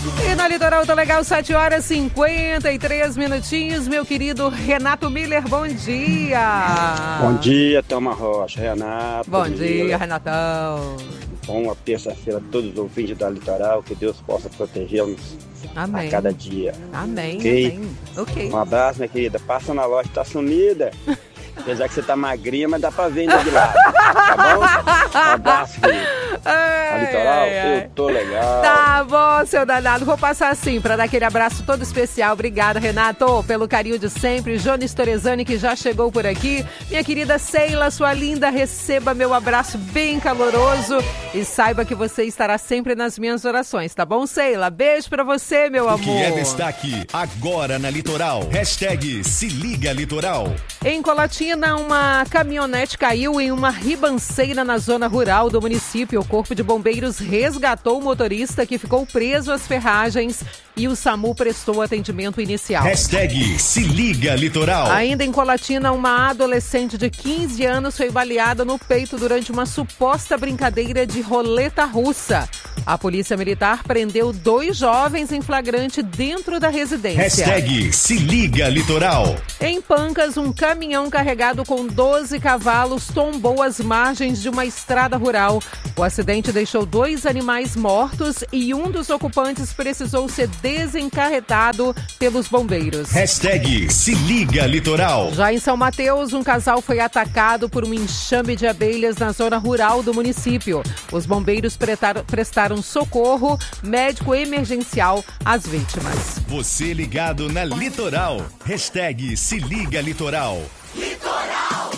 E na Litoral tá legal, 7 horas e 53 minutinhos. Meu querido Renato Miller, bom dia. Bom dia, Thelma Rocha, Renato. Bom dia, Renatão. Boa terça-feira a todos os ouvintes da Litoral, que Deus possa protegê-los a cada dia. Amém, okay? Amém. Ok. Um abraço, minha querida. Passa na loja, tá sumida. Apesar que você tá magrinha, mas dá pra ver ainda de lá. Tá bom? Um abraço, querido. A Litoral, eu tô legal. Tá bom, seu danado. Vou passar assim pra dar aquele abraço todo especial. Obrigada, Renato, pelo carinho de sempre. Jones Torezani, que já chegou por aqui. Minha querida Seila, sua linda, receba meu abraço bem caloroso e saiba que você estará sempre nas minhas orações, tá bom, Seila? Beijo pra você, meu amor. O que é destaque agora na Litoral? Hashtag Se Liga Litoral. Em Colatina, uma caminhonete caiu em uma ribanceira na zona rural do município. O Corpo de Bombeiros resgatou o motorista que ficou preso às ferragens e o SAMU prestou atendimento inicial. Hashtag Se Liga Litoral. Ainda em Colatina, uma adolescente de 15 anos foi baleada no peito durante uma suposta brincadeira de roleta russa. A Polícia Militar prendeu 2 jovens em flagrante dentro da residência. Hashtag Se Liga Litoral. Em Pancas, um caminhão carregado com 12 cavalos tombou às margens de uma estrada rural. O acidente deixou 2 animais mortos e um dos ocupantes precisou ser desencarretado pelos bombeiros. Hashtag Se Liga Litoral. Já em São Mateus, um casal foi atacado por um enxame de abelhas na zona rural do município. Os bombeiros prestaram socorro médico emergencial às vítimas. Você ligado na Litoral. Hashtag Se Liga Litoral. Litoral.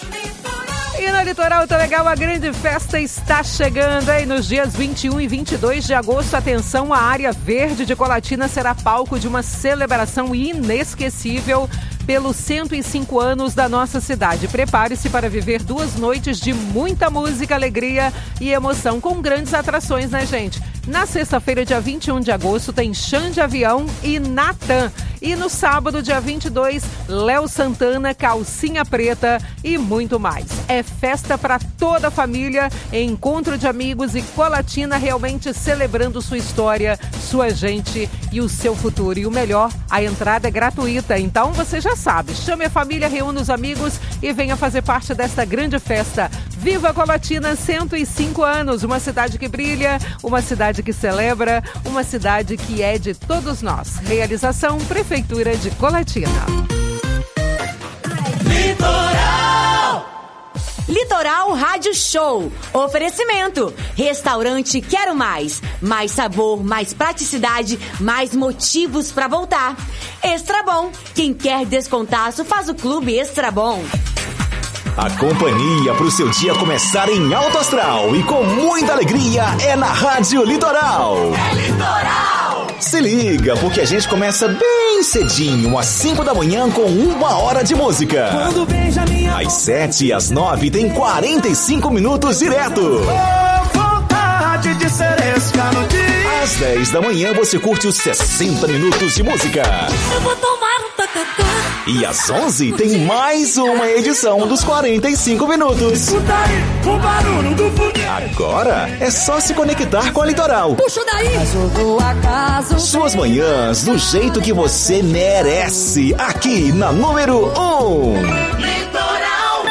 E na Litoral tá legal, a grande festa está chegando, hein? Nos dias 21 e 22 de agosto, atenção, a área verde de Colatina será palco de uma celebração inesquecível pelos 105 anos da nossa cidade. Prepare-se para viver 2 noites de muita música, alegria e emoção, com grandes atrações, né, gente? Na sexta-feira, dia 21 de agosto, tem Xande Avião e Natan. E no sábado, dia 22, Léo Santana, Calcinha Preta e muito mais. É festa para toda a família, encontro de amigos e Colatina realmente celebrando sua história, sua gente e o seu futuro. E o melhor, a entrada é gratuita. Então você já sabe, chame a família, reúna os amigos e venha fazer parte desta grande festa. Viva Colatina, 105 anos, uma cidade que brilha, uma cidade que celebra, uma cidade que é de todos nós. Realização Prefeitura de Colatina. Litoral! Litoral Rádio Show. Oferecimento. Restaurante Quero Mais. Mais sabor, mais praticidade, mais motivos pra voltar. Extra Bom. Quem quer descontaço faz o Clube Extra Bom. A companhia para o seu dia começar em alto astral e com muita alegria é na Rádio Litoral. É Litoral! Se liga, porque a gente começa bem cedinho, às 5 da manhã, com 1 hora de música. Quando beija minha às 7 e às 9 tem 45 minutos direto. Oh, vontade de ser escanotinho. Às 10 da manhã você curte os 60 minutos de música. Eu vou tomar um tacacá. E às 11 tem mais uma edição dos 45 minutos. Escuta aí o barulho do foguete. Agora é só se conectar com a Litoral. Puxa daí! Suas manhãs do jeito que você merece. Aqui na número 1. Litoral!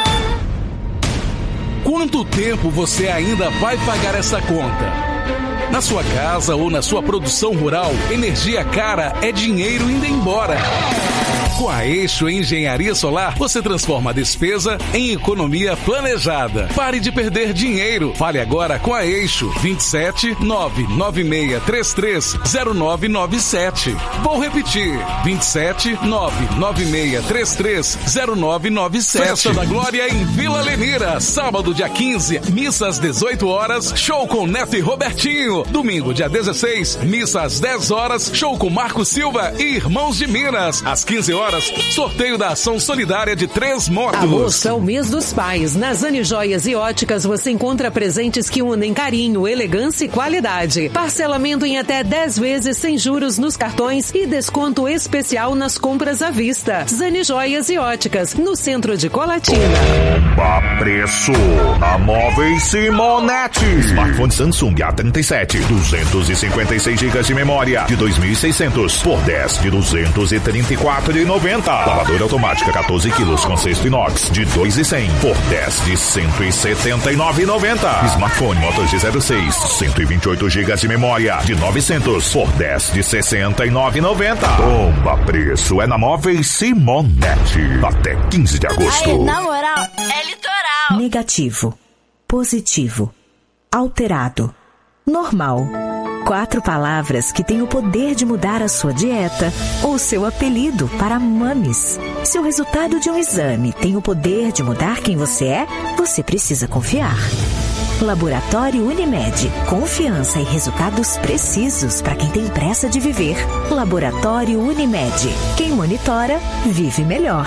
Quanto tempo você ainda vai pagar essa conta? Na sua casa ou na sua produção rural, energia cara é dinheiro indo embora. Com a Eixo Engenharia Solar, você transforma a despesa em economia planejada. Pare de perder dinheiro. Fale agora com a Eixo. 27 99633 0997. Vou repetir. 27 99633 0997. Festa da Glória em Vila Lenira. Sábado, dia 15, missa às 18 horas, show com Neto e Robertinho. Domingo, dia 16, missa às 10 horas, show com Marco Silva e Irmãos de Minas. Às 15 horas, sorteio da ação solidária de 3 motos. Agosto é o mês dos pais. Na Zani Joias e Óticas você encontra presentes que unem carinho, elegância e qualidade. Parcelamento em até 10 vezes sem juros nos cartões e desconto especial nas compras à vista. Zani Joias e Óticas, no centro de Colatina. Preço na Móveis Simonetti. Smartphone Samsung A37 Snapchat, 256 GB de memória de 2.600 por 10 de 234,90. Lavadora automática 14 quilos com cesto inox de 2.100 por 10 de 179,90. Smartphone Moto G06, 128 GB de memória de 900 por 10 de 69,90. Bomba preço é na Móveis Simonete. Até 15 de agosto. Aí, na moral, é litoral. Negativo, positivo, alterado, normal. 4 palavras que têm o poder de mudar a sua dieta ou seu apelido para mames. Se o resultado de um exame tem o poder de mudar quem você é, você precisa confiar. Laboratório Unimed. Confiança e resultados precisos para quem tem pressa de viver. Laboratório Unimed. Quem monitora, vive melhor.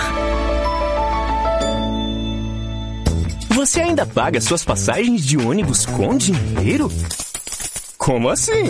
Você ainda paga suas passagens de ônibus com dinheiro? Como assim?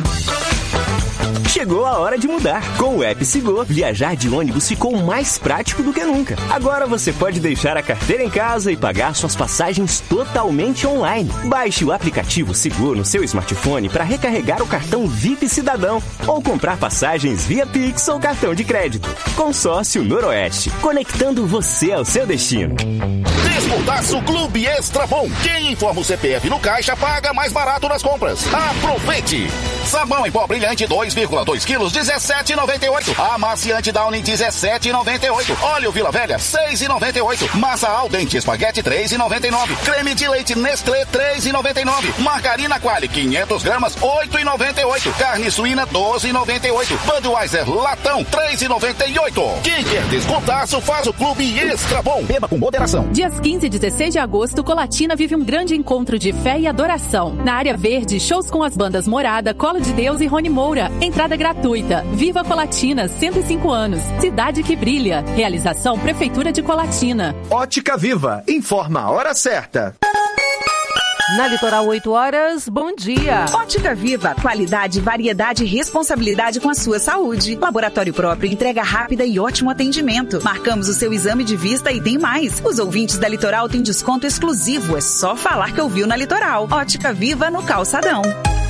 Chegou a hora de mudar. Com o app Sigo, viajar de ônibus ficou mais prático do que nunca. Agora você pode deixar a carteira em casa e pagar suas passagens totalmente online. Baixe o aplicativo Sigo no seu smartphone para recarregar o cartão VIP Cidadão ou comprar passagens via Pix ou cartão de crédito. Consórcio Noroeste, conectando você ao seu destino. Descontaço Clube Extra Bom. Quem informa o CPF no caixa paga mais barato nas compras. Aproveite! Sabão em pó brilhante 2,2 quilos, 17,98. Amaciante Downy, 17,98. Óleo Vila Velha, 6,98. Massa al dente espaguete, 3,99. Creme de leite Nestlé, 3,99. Margarina Qualy, 500 gramas, 8,98. Carne suína, 12,98. Budweiser Latão, 3,98. Quem quer descontaço, faz o Clube Extra Bom. Beba com moderação. Dias 15 e 16 de agosto, Colatina vive um grande encontro de fé e adoração. Na área verde, shows com as bandas Morada, Cola de Deus e Rony Moura. Entrada gratuita. Viva Colatina, 105 anos. Cidade que brilha. Realização Prefeitura de Colatina. Ótica Viva. Informa a hora certa. Na Litoral 8 horas, bom dia. Ótica Viva, qualidade, variedade e responsabilidade com a sua saúde. Laboratório próprio, entrega rápida e ótimo atendimento. Marcamos o seu exame de vista e tem mais. Os ouvintes da Litoral têm desconto exclusivo. É só falar que ouviu na Litoral. Ótica Viva no Calçadão.